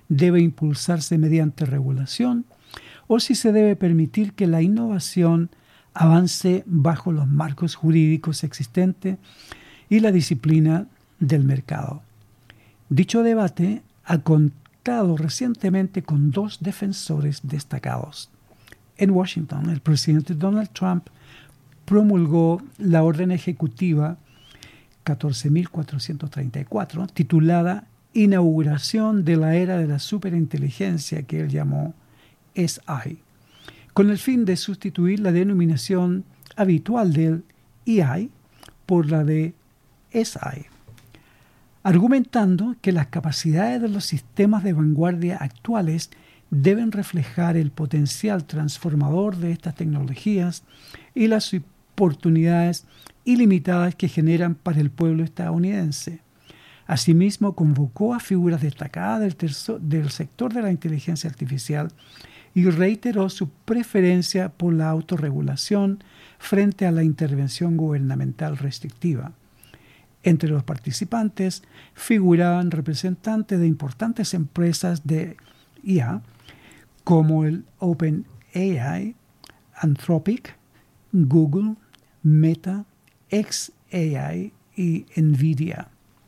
debe impulsarse mediante regulación o si se debe permitir que la innovación avance bajo los marcos jurídicos existentes y la disciplina del mercado. Dicho debate ha contado recientemente con dos defensores destacados. En Washington, el presidente Donald Trump promulgó la orden ejecutiva 14.434, titulada Inauguración de la Era de la Superinteligencia, que él llamó SI, con el fin de sustituir la denominación habitual del EI por la de SI, argumentando que las capacidades de los sistemas de vanguardia actuales deben reflejar el potencial transformador de estas tecnologías y las oportunidades ilimitadas que generan para el pueblo estadounidense. Asimismo, convocó a figuras destacadas del sector de la inteligencia artificial y reiteró su preferencia por la autorregulación frente a la intervención gubernamental restrictiva. Entre los participantes figuraban representantes de importantes empresas de IA como el OpenAI, Anthropic, Google, Meta, xAI y NVIDIA.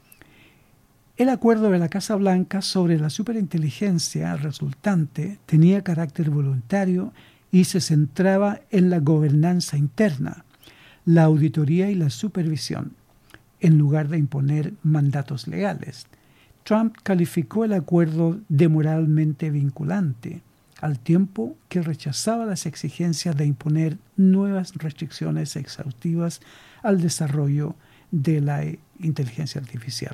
El acuerdo de la Casa Blanca sobre la superinteligencia resultante tenía carácter voluntario y se centraba en la gobernanza interna, la auditoría y la supervisión, en lugar de imponer mandatos legales. Trump calificó el acuerdo de moralmente vinculante, al tiempo que rechazaba las exigencias de imponer nuevas restricciones exhaustivas al desarrollo de la inteligencia artificial.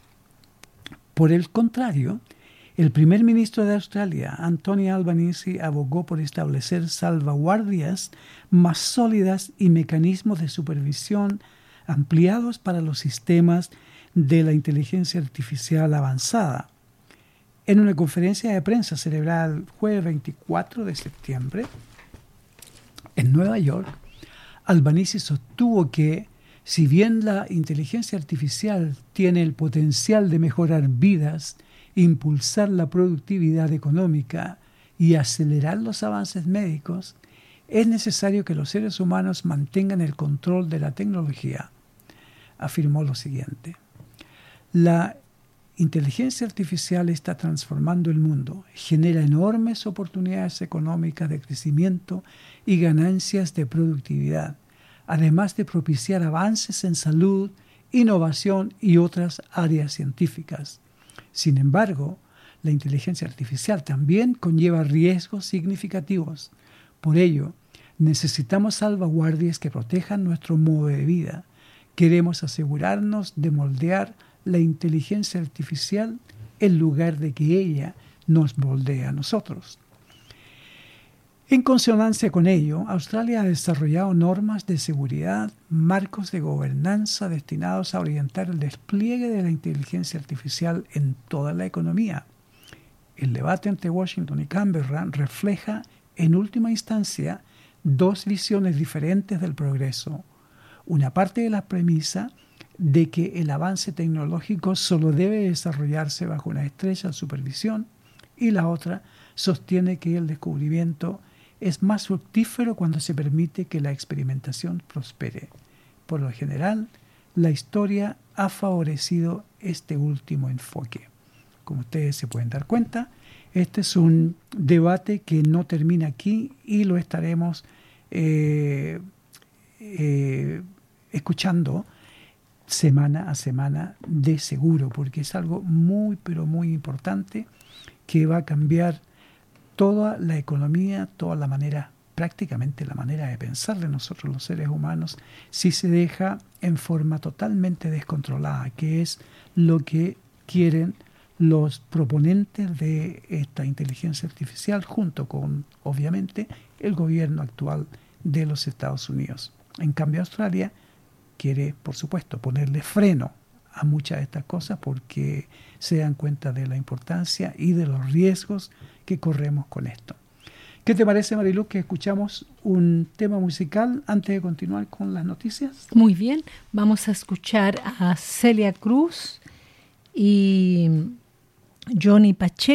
Por el contrario, el primer ministro de Australia, Anthony Albanese, abogó por establecer salvaguardias más sólidas y mecanismos de supervisión ampliados para los sistemas de la inteligencia artificial avanzada. En una conferencia de prensa celebrada el jueves 24 de septiembre en Nueva York, Albanese sostuvo que, si bien la inteligencia artificial tiene el potencial de mejorar vidas, impulsar la productividad económica y acelerar los avances médicos, es necesario que los seres humanos mantengan el control de la tecnología. Afirmó lo siguiente: la inteligencia artificial está transformando el mundo, genera enormes oportunidades económicas de crecimiento y ganancias de productividad, además de propiciar avances en salud, innovación y otras áreas científicas. Sin embargo, la inteligencia artificial también conlleva riesgos significativos. Por ello, necesitamos salvaguardias que protejan nuestro modo de vida. Queremos asegurarnos de moldear la inteligencia artificial en lugar de que ella nos moldee a nosotros. En consonancia con ello, Australia ha desarrollado normas de seguridad, marcos de gobernanza destinados a orientar el despliegue de la inteligencia artificial en toda la economía. El debate entre Washington y Canberra refleja, en última instancia, dos visiones diferentes del progreso. Una parte de la premisa de que el avance tecnológico solo debe desarrollarse bajo una estrecha supervisión, y la otra sostiene que el descubrimiento es más fructífero cuando se permite que la experimentación prospere. Por lo general, la historia ha favorecido este último enfoque. Como ustedes se pueden dar cuenta, este es un debate que no termina aquí y lo estaremos escuchando semana a semana de seguro, porque es algo muy, pero muy importante que va a cambiar toda la economía, toda la manera, prácticamente la manera de pensar de nosotros los seres humanos, si se deja en forma totalmente descontrolada, que es lo que quieren los proponentes de esta inteligencia artificial, junto con, obviamente, el gobierno actual de los Estados Unidos. En cambio, Australia quiere, por supuesto, ponerle freno a muchas de estas cosas porque se dan cuenta de la importancia y de los riesgos que corremos con esto. ¿Qué te parece, Marilu, que escuchamos un tema musical antes de continuar con las noticias? Muy bien, vamos a escuchar a Celia Cruz y Johnny Pacheco.